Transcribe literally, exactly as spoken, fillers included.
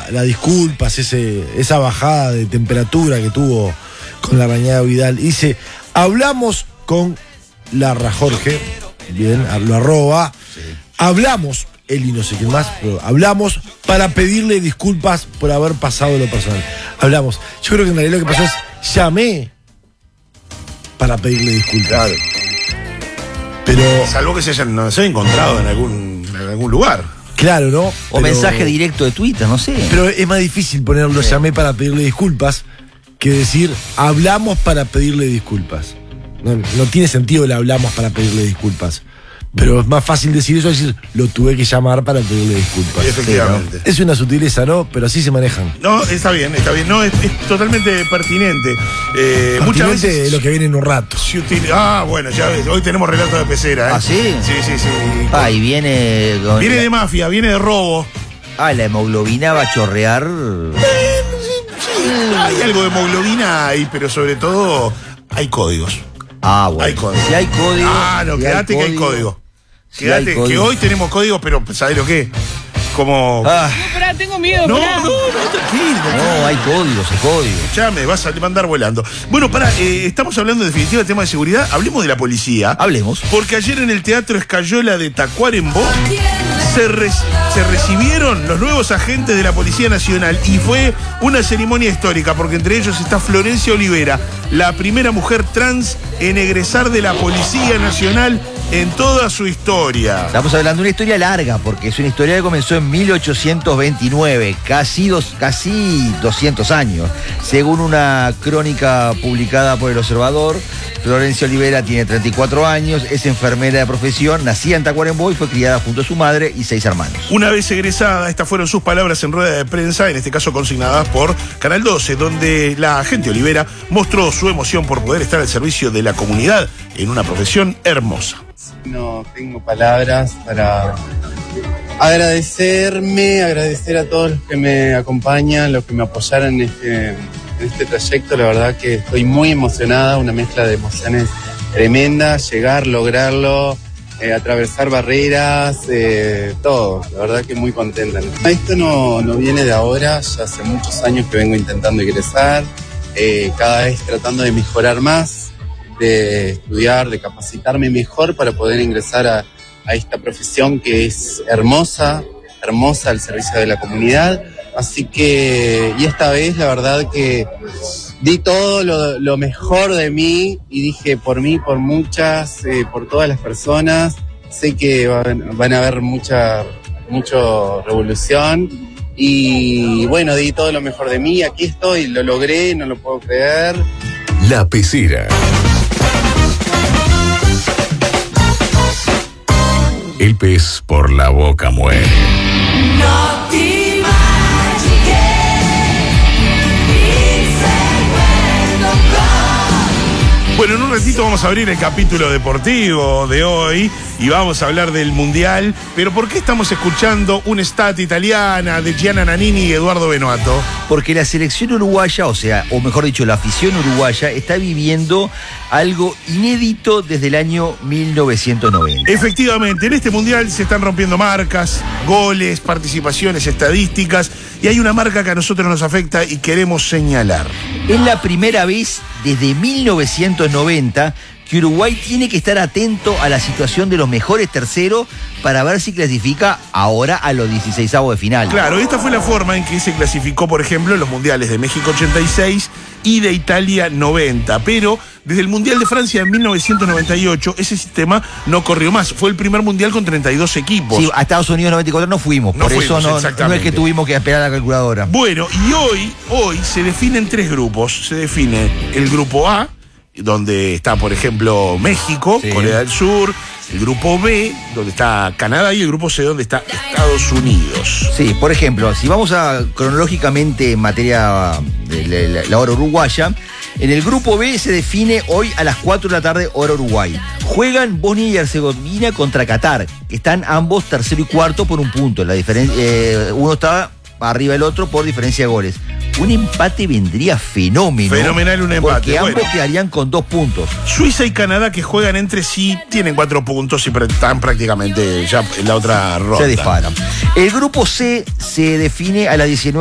la disculpas, ese, esa bajada de temperatura que tuvo con la Rañada Vidal. Dice, hablamos con Larra Jorge, bien, lo arroba, sí. Hablamos, él y no sé quién más, pero hablamos para pedirle disculpas por haber pasado lo personal. Hablamos. Yo creo que en realidad lo que pasó es, llamé para pedirle disculpas. Claro. Pero, salvo que se hayan, no, se hayan encontrado en algún, en algún lugar. Claro, ¿no? O pero, mensaje directo de Twitter, no sé. Pero es más difícil ponerlo, sí. Llamé para pedirle disculpas, que decir, hablamos para pedirle disculpas. No, no tiene sentido el hablamos para pedirle disculpas. Pero es más fácil decir eso, decir, lo tuve que llamar para pedirle disculpas. Efectivamente. Es una sutileza, ¿no? Pero así se manejan. No, está bien, está bien. No, es, es totalmente pertinente. Eh, pertinente muchas veces es lo que viene en un rato. Si util... Ah, bueno, ya ves. Hoy tenemos relato de pecera, ¿eh? ¿Ah, sí? Sí, sí, sí. Ah, y viene... Con... Viene de mafia, viene de robo. Ah, la hemoglobina va a chorrear. Eh, sí, sí. Hay algo de hemoglobina ahí, pero sobre todo hay códigos. Ah, bueno. Hay código. Si hay código. Ah, no, si quédate hay que hay código. Si Quédate, hay código. que hoy tenemos códigos, pero ¿sabés lo que? Como. Ah. No, pará, tengo miedo. No, pará. no, no, tranquilo. No, hay códigos, hay códigos. Ya me vas a mandar volando. Bueno, pará, eh, estamos hablando en definitiva del tema de seguridad. Hablemos de la policía. Hablemos. Porque ayer en el Teatro Escayola de Tacuarembó se, re se recibieron los nuevos agentes de la Policía Nacional y fue una ceremonia histórica porque entre ellos está Florencia Olivera, la primera mujer trans en egresar de la Policía Nacional en toda su historia. Estamos hablando de una historia larga, porque es una historia que comenzó en mil ochocientos veintinueve, casi, dos, casi doscientos años. Según una crónica publicada por El Observador, Florencia Olivera tiene treinta y cuatro años, es enfermera de profesión, nacida en Tacuarembó y fue criada junto a su madre y seis hermanos. Una vez egresada, estas fueron sus palabras en rueda de prensa, en este caso consignadas por Canal doce, donde la agente Olivera mostró su emoción por poder estar al servicio de la comunidad en una profesión hermosa. No tengo palabras para agradecerme, agradecer a todos los que me acompañan, los que me apoyaron en este, en este trayecto. La verdad que estoy muy emocionada, una mezcla de emociones tremenda, llegar, lograrlo, eh, atravesar barreras, eh, todo. La verdad que muy contenta. Esto no, no viene de ahora, ya hace muchos años que vengo intentando ingresar, eh, cada vez tratando de mejorar más, de estudiar, de capacitarme mejor para poder ingresar a, a esta profesión que es hermosa, hermosa al servicio de la comunidad. Así que, y esta vez la verdad que di todo lo, lo mejor de mí y dije por mí, por muchas, eh, por todas las personas. Sé que van, van a haber mucha, mucho revolución y bueno, di todo lo mejor de mí. Aquí estoy, lo logré, no lo puedo creer. La Pecera. El pez por la boca muere. No te imaginé, Bueno, en un ratito vamos a abrir el capítulo deportivo de hoy y vamos a hablar del Mundial. Pero ¿por qué estamos escuchando un estate italiana de Gianna Nannini y Eduardo Benoato? Porque la selección uruguaya, o sea, o mejor dicho, la afición uruguaya, está viviendo algo inédito desde el año mil novecientos noventa. Efectivamente, en este Mundial se están rompiendo marcas, goles, participaciones, estadísticas, y hay una marca que a nosotros nos afecta y queremos señalar. Es la primera vez desde mil novecientos noventa que Uruguay tiene que estar atento a la situación de los mejores terceros para ver si clasifica ahora a los dieciseisavos de final. Claro, esta fue la forma en que se clasificó, por ejemplo, en los mundiales de México ochenta y seis y de Italia noventa. Pero desde el Mundial de Francia en mil novecientos noventa y ocho, ese sistema no corrió más. Fue el primer mundial con treinta y dos equipos. Sí, a Estados Unidos noventa y cuatro no fuimos, No por fuimos, eso no, no es que tuvimos que esperar a la calculadora. Bueno, y hoy, hoy se definen tres grupos. Se define el grupo A, donde está, por ejemplo, México, sí, Corea del Sur, el grupo B, donde está Canadá, y el grupo C, donde está Estados Unidos. Sí, por ejemplo, si vamos a cronológicamente en materia de la, la hora uruguaya, en el grupo B se define hoy a las cuatro de la tarde, hora Uruguay. Juegan Bosnia y Herzegovina contra Qatar, que están ambos tercero y cuarto por un punto. La diferencia, eh, uno está arriba del otro por diferencia de goles. Un empate vendría fenómeno. Fenomenal un empate. Porque ambos bueno, quedarían con dos puntos. Suiza y Canadá, que juegan entre sí, tienen cuatro puntos y están prácticamente ya en la otra ronda. Se disparan. El grupo C se define a las diecinueve.